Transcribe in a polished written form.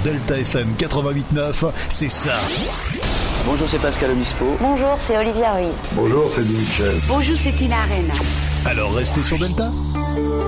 Delta FM 88.9, c'est ça. Bonjour, c'est Pascal Obispo. Bonjour, c'est Olivia Ruiz. Bonjour, c'est Michel. Bonjour, c'est Tina Arena. Alors restez sur Delta.